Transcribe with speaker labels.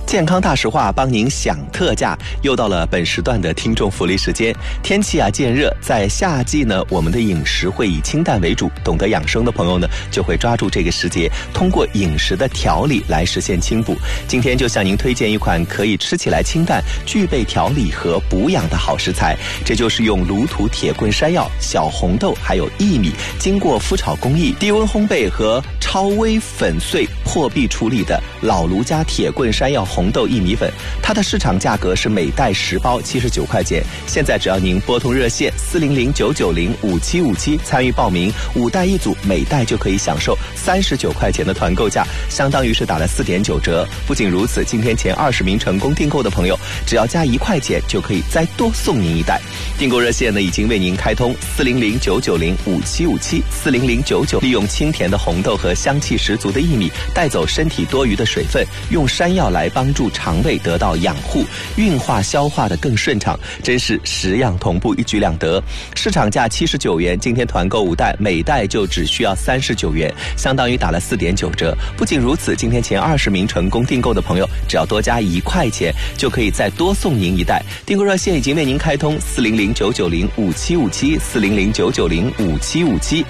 Speaker 1: 健康大实话帮您享特价，又到了本时段的听众福利时间。天气渐热，在夏季呢，我们的饮食会以清淡为主，懂得养生的朋友呢，就会抓住这个时节，通过饮食的调理来实现清补。今天就向您推荐一款可以吃起来清淡，具备调理和补养的好食材，这就是用卤土铁棍山药、小红豆还有薏米，经过麸炒工艺、低温烘焙和超微粉碎破壁处理的老卢家铁棍山药红豆薏米粉，它的市场价格是每袋10包79块钱。现在只要您拨通热线400-990-5757参与报名，5袋1组，每袋就可以享受39块钱的团购价，相当于是打了4.9折。不仅如此，今天前20名成功订购的朋友，只要加1块钱就可以再多送您1袋。订购热线呢已经为您开通400-990-5757 400-990，利用清甜的红豆和香气十足的薏米带走身体多余的水分，用山药来帮助肠胃得到养护，运化消化的更顺畅，真是10样同步，一举两得。市场价79元，今天团购5袋，每袋就只需要39元，相当于打了4.9折。不仅如此，今天前20名成功订购的朋友，只要多加1块钱就可以再多送您1袋。订购热线已经为您开通400-990-5757 400-990-5757。